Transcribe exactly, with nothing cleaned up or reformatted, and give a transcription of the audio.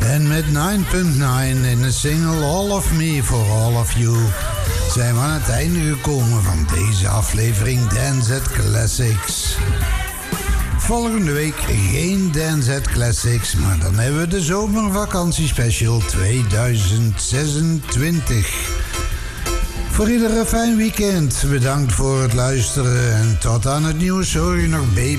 En met nine point nine in de single All of Me for All of You zijn we aan het einde gekomen van deze aflevering Dance at Classics. Volgende week geen Dance at Classics, maar dan hebben we de zomervakantiespecial tweeduizend zesentwintig. Voor ieder een fijn weekend. Bedankt voor het luisteren en tot aan het nieuws hoor je nog Baby